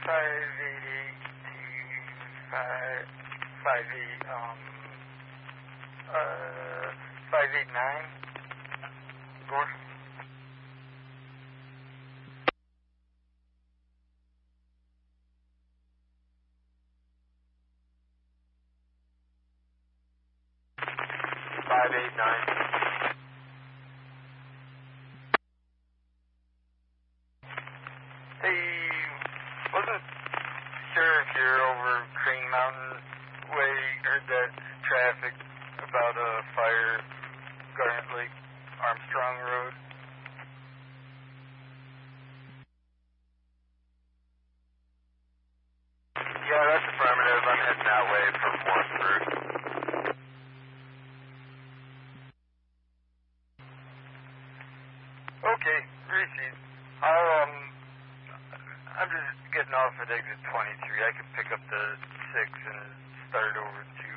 588 to 589. Gore. Hey, wasn't sure if you're over Crane Mountain Way. Heard that traffic about a fire, Garnet Lake, Armstrong Road. Yeah, that's affirmative. I'm heading that way from Warrenburg. Okay, received. I'm just getting off at exit 23. I could pick up the 6 and start over to